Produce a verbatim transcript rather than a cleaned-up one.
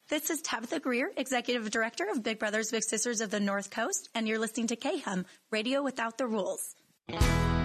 This is Tabitha Greer, Executive Director of Big Brothers Big Sisters of the North Coast, and you're listening to K H U M, Radio Without the Rules.